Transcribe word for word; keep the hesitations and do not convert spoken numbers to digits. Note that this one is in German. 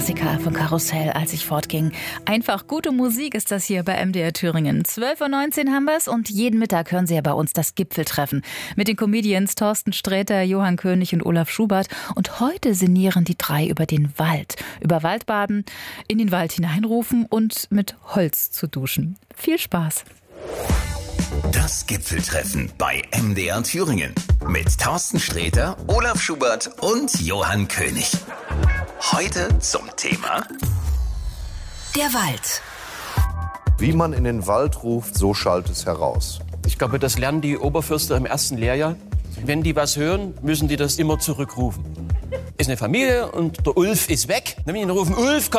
Klassiker von Karussell, als ich fortging. Einfach gute Musik ist das hier bei M D R Thüringen. zwölf Uhr neunzehn haben wir's und jeden Mittag hören Sie ja bei uns das Gipfeltreffen mit den Comedians Thorsten Sträter, Johann König und Olaf Schubert. Und heute sinnieren die drei über den Wald, über Waldbaden, in den Wald hineinrufen und mit Holz zu duschen. Viel Spaß! Das Gipfeltreffen bei M D R Thüringen mit Thorsten Sträter, Olaf Schubert und Johann König. Heute zum Thema der Wald. Wie man in den Wald ruft, so schallt es heraus. Ich glaube, das lernen die Oberförster im ersten Lehrjahr. Wenn die was hören, müssen die das immer zurückrufen. Ist eine Familie und der Ulf ist weg. Dann müssen die rufen, Ulf, komm